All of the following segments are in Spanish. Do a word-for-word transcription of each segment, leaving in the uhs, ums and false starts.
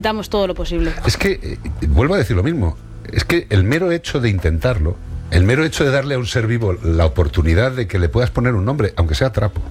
damos todo lo posible. Es que, eh, vuelvo a decir lo mismo, es que el mero hecho de intentarlo, el mero hecho de darle a un ser vivo la oportunidad de que le puedas poner un nombre, aunque sea trapo,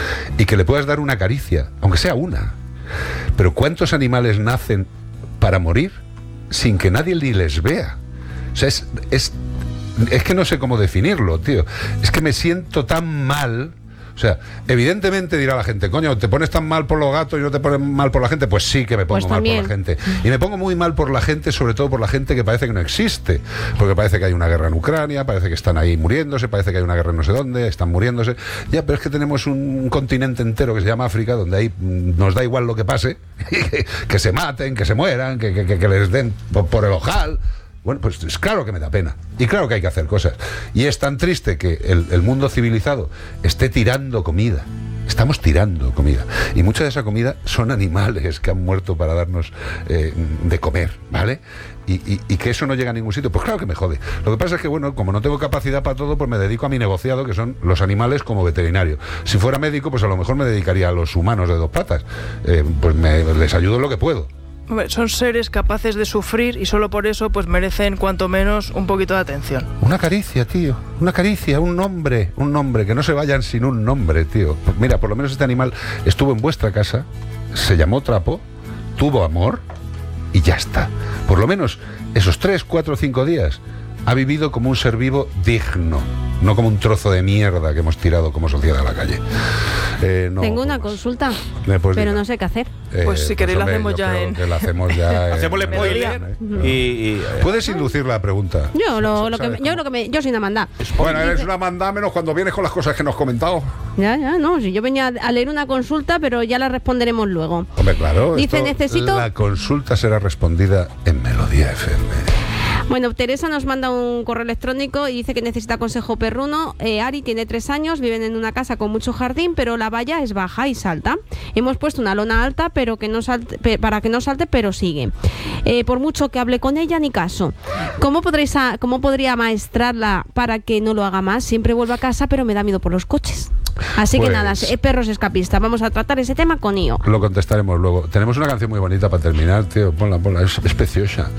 y que le puedas dar una caricia, aunque sea una. Pero ¿cuántos animales nacen para morir sin que nadie ni les vea? O sea, es, es, es que no sé cómo definirlo, tío. Es que me siento tan mal. O sea, evidentemente dirá la gente, coño, ¿te pones tan mal por los gatos y no te pones mal por la gente? Pues sí que me pongo Pues mal también. por la gente. Y me pongo muy mal por la gente, sobre todo por la gente que parece que no existe. Porque parece que hay una guerra en Ucrania, parece que están ahí muriéndose, parece que hay una guerra en no sé dónde, están muriéndose. Ya, pero es que tenemos un continente entero que se llama África, donde ahí nos da igual lo que pase, que, que se maten, que se mueran, que, que, que les den por, por el ojal. Bueno, pues es claro que me da pena. Y claro que hay que hacer cosas. Y es tan triste que el, el mundo civilizado esté tirando comida. Estamos tirando comida. Y mucha de esa comida son animales que han muerto para darnos eh, de comer, ¿vale? Y, y, y que eso no llega a ningún sitio. Pues claro que me jode. Lo que pasa es que, bueno, como no tengo capacidad para todo, pues me dedico a mi negociado, que son los animales como veterinario. Si fuera médico, pues a lo mejor me dedicaría a los humanos de dos patas. Eh, pues me, les ayudo en lo que puedo. Son seres capaces de sufrir y solo por eso pues merecen cuanto menos un poquito de atención. Una caricia, tío. Una caricia, un nombre. Un nombre. Que no se vayan sin un nombre, tío. Mira, por lo menos este animal estuvo en vuestra casa, se llamó Trapo, tuvo amor y ya está. Por lo menos esos tres, cuatro, cinco días ha vivido como un ser vivo digno. No como un trozo de mierda que hemos tirado como sociedad a la calle. Eh, no, Tengo una pues, consulta, eh, pues pero diga. no sé qué hacer. Eh, Pues si queréis la hombre, hacemos yo ya creo en- que la hacemos ya en- Hacemos el spoiler y, y- Puedes inducir la pregunta. Yo lo, lo que ¿Sabes me- yo cómo? lo que me, yo soy una manda. Bueno, eres una mandá menos cuando vienes con las cosas que nos has comentado. Ya, ya, no, si yo venía a leer una consulta, pero ya la responderemos luego. Hombre, claro. Dice, esto, necesito- La consulta será respondida en Melodía F M. Bueno, Teresa nos manda un correo electrónico y dice que necesita consejo perruno. Eh, Ari tiene tres años, viven en una casa con mucho jardín, pero la valla es baja y salta. Hemos puesto una lona alta pero que no salte, pe- para que no salte, pero sigue. Eh, por mucho que hable con ella, ni caso. ¿Cómo, podréis a- ¿Cómo podría maestrarla para que no lo haga más? Siempre vuelvo a casa, pero me da miedo por los coches. Así Pues- que nada, eh, perros escapistas. Vamos a tratar ese tema con I O. Lo contestaremos luego. Tenemos una canción muy bonita para terminar, tío. Ponla, ponla. Es, es preciosa.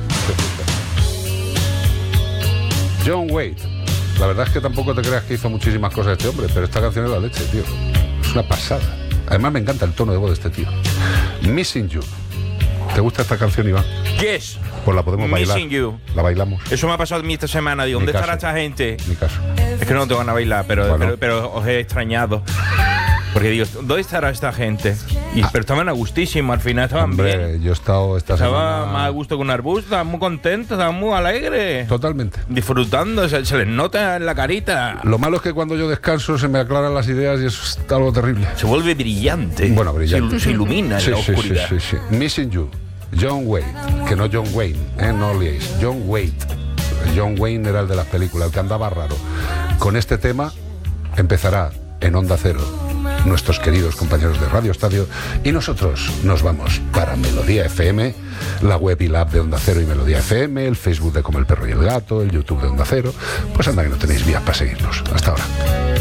John Wade. La verdad es que tampoco te creas que hizo muchísimas cosas este hombre, pero esta canción es la leche, tío. Es una pasada. Además me encanta el tono de voz de este tío. Missing You. ¿Te gusta esta canción, Iván? ¿Qué es? Pues la podemos bailar. Missing You. La bailamos. Eso me ha pasado a mí esta semana. Digo, Ni ¿dónde estará caso. esta gente? Ni caso. Es que no tengo ganas de bailar, pero, Bueno. pero, pero os he extrañado. Porque digo, ¿dónde estará esta gente? Y, pero estaban a gustísimo, al final estaban bien. Hombre, yo he estado esta Estaba semana... más a gusto que un arbusto, estaban muy contentos, estaban muy alegres. Totalmente. Disfrutando, se, se les nota en la carita. Lo malo es que cuando yo descanso se me aclaran las ideas y eso es algo terrible. Se vuelve brillante. Bueno, brillante. Se, se ilumina en Sí, la sí, sí, oscuridad. sí, sí. Missing You. John Wade. Que no John Wayne, ¿eh? No liéis. John Wade. John Wayne era el de las películas, el que andaba raro. Con este tema empezará en Onda Cero nuestros queridos compañeros de Radio Estadio y nosotros nos vamos para Melodía F M, la web y la app de Onda Cero y Melodía F M, el Facebook de Como el Perro y el Gato, el YouTube de Onda Cero. Pues anda que no tenéis vías para seguirnos. Hasta ahora.